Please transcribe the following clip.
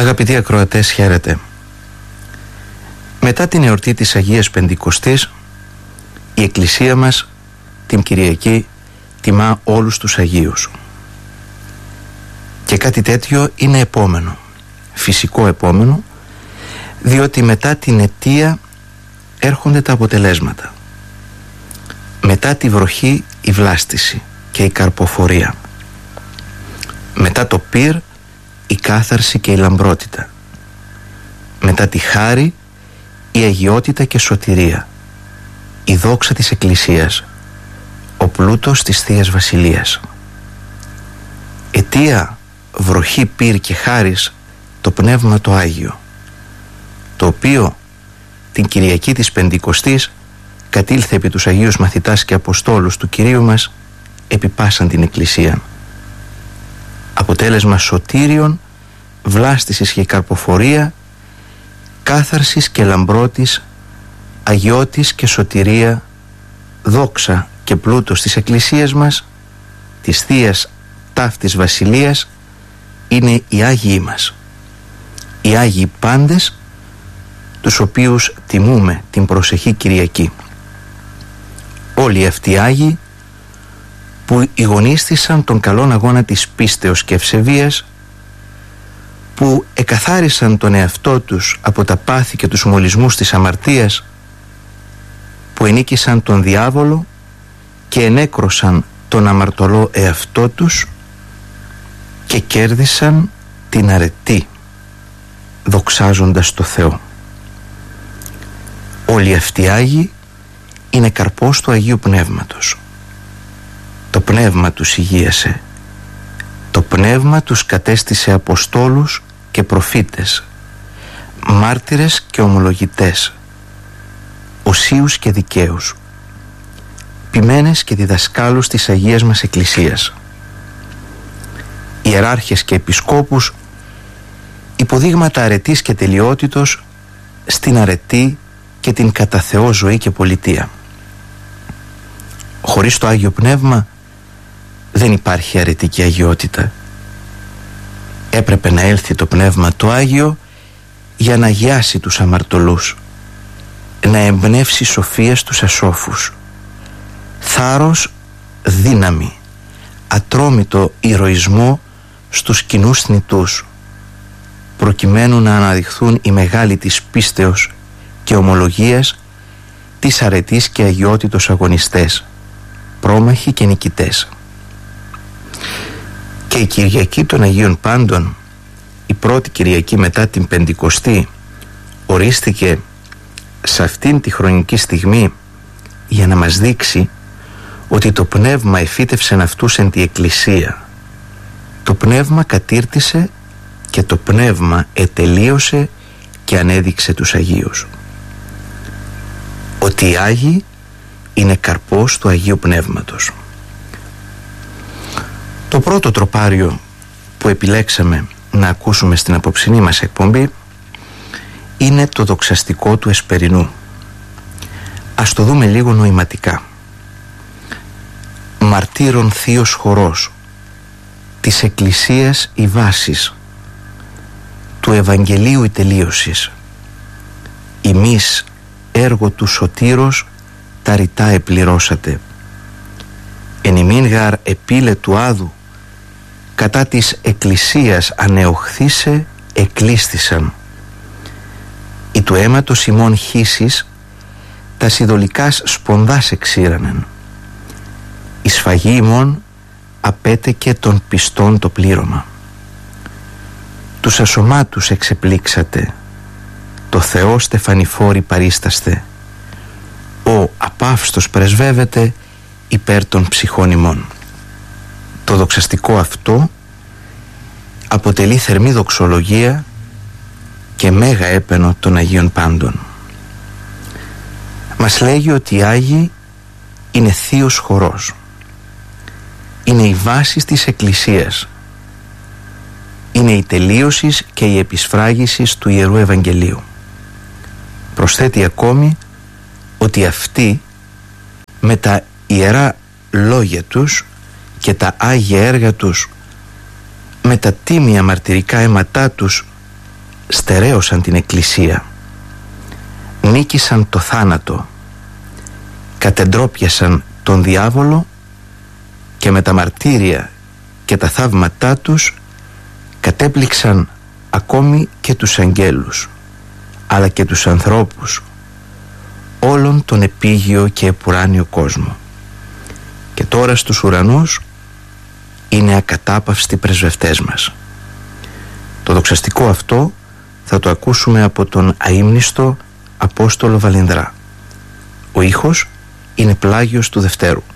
Αγαπητοί ακροατές, χαίρετε. Μετά την εορτή της Αγίας Πεντηκοστής, η Εκκλησία μας την Κυριακή τιμά όλους τους Αγίους. Και κάτι τέτοιο είναι επόμενο, φυσικό επόμενο, διότι μετά την αιτία έρχονται τα αποτελέσματα. Μετά τη βροχή η βλάστηση και η καρποφορία. Μετά το πυρ η κάθαρση και η λαμπρότητα. Μετά τη χάρη η αγιότητα και σωτηρία, η δόξα της Εκκλησίας, ο πλούτος της Θείας Βασιλείας. Αιτία, βροχή, πυρ και χάρις το Πνεύμα το Άγιο, το οποίο την Κυριακή της Πεντηκοστής κατήλθε επί τους Αγίους Μαθητάς και Αποστόλους του Κυρίου μας επί πάσαν την Εκκλησία. Αποτέλεσμα σωτήριον, βλάστησης και καρποφορία, κάθαρσης και λαμπρότης, αγιώτης και σωτηρία, δόξα και πλούτος της Εκκλησίας μας, της Θείας Ταύτης Βασιλείας, είναι οι Άγιοι μας, οι Άγιοι πάντες, τους οποίους τιμούμε την προσεχή Κυριακή. Όλοι αυτοί οι Άγιοι που ηγονίστησαν τον καλόν αγώνα της πίστεως και ευσεβίας, που εκαθάρισαν τον εαυτό τους από τα πάθη και τους μολυσμούς της αμαρτίας, που ενίκησαν τον διάβολο και ενέκρωσαν τον αμαρτωλό εαυτό τους και κέρδισαν την αρετή, δοξάζοντας το Θεό. Όλοι αυτοί οι Άγιοι είναι καρπός του Αγίου Πνεύματος. Το Πνεύμα τους ηγίασε, το Πνεύμα τους κατέστησε Αποστόλους και προφήτες, μάρτυρες και ομολογητές, οσίους και δικαίους, ποιμένες και διδασκάλους της Αγίας μας Εκκλησίας, ιεράρχες και επισκόπους, υποδείγματα αρετής και τελειότητος στην αρετή και την κατά Θεό ζωή και πολιτεία. Χωρίς το Άγιο Πνεύμα δεν υπάρχει αρετή και αγιότητα. Έπρεπε να έλθει το Πνεύμα το Άγιο για να αγιάσει τους αμαρτωλούς, να εμπνεύσει σοφία στους ασόφους, θάρρος, δύναμη, ατρόμητο ηρωισμό στους κοινούς θνητούς, προκειμένου να αναδειχθούν οι μεγάλοι της πίστεως και ομολογίας, της αρετής και αγιότητος αγωνιστές, πρόμαχοι και νικητές. Και η Κυριακή των Αγίων Πάντων, η πρώτη Κυριακή μετά την Πεντηκοστή, ορίστηκε σε αυτήν τη χρονική στιγμή για να μας δείξει ότι το Πνεύμα εφύτευσεν αυτούς εν τη Εκκλησία. Το Πνεύμα κατήρτισε και το Πνεύμα ετελείωσε και ανέδειξε τους Αγίους. Ότι οι Άγιοι είναι καρπός του Αγίου Πνεύματος. Το πρώτο τροπάριο που επιλέξαμε να ακούσουμε στην απόψινή μας εκπομπή είναι το δοξαστικό του Εσπερινού. Ας το δούμε λίγο νοηματικά. Μαρτύρων θείος χορός, της Εκκλησίας η βάσης, του Ευαγγελίου η τελείωσης, ημείς έργο του σωτήρος τα ρητά επληρώσατε. Εν ημίν γαρ επίλε του άδου, κατά της Εκκλησίας ανεοχθήσε εκλίστησαν. Η του αίματος ημών χύσης τα σιδωλικάς σπονδάς εξήρανεν. Η σφαγή ημών απέτεκε των πιστών το πλήρωμα. Τους ασωμάτους εξεπλήξατε, το Θεό στεφανιφόρη παρίσταστε. Ο απαύστος πρεσβεύεται υπέρ των ψυχών ημών. Το δοξαστικό αυτό αποτελεί θερμή δοξολογία και μέγα έπαινο των Αγίων Πάντων. Μας λέγει ότι οι Άγιοι είναι θείος χορός, είναι η βάση της Εκκλησίας, είναι η τελείωση και η επισφράγιση του Ιερού Ευαγγελίου. Προσθέτει ακόμη ότι αυτοί με τα ιερά λόγια τους και τα άγια έργα τους, με τα τίμια μαρτυρικά αίματά τους στερέωσαν την Εκκλησία, νίκησαν το θάνατο, κατεντρόπιασαν τον διάβολο και με τα μαρτύρια και τα θαύματά τους κατέπληξαν ακόμη και τους αγγέλους, αλλά και τους ανθρώπους, όλον τον επίγειο και επουράνιο κόσμο. Και τώρα στους ουρανούς είναι ακατάπαυστοι πρεσβευτές μας. Το δοξαστικό αυτό θα το ακούσουμε από τον αείμνηστο Απόστολο Βαλινδρά. Ο ήχος είναι πλάγιος του Δευτέρου.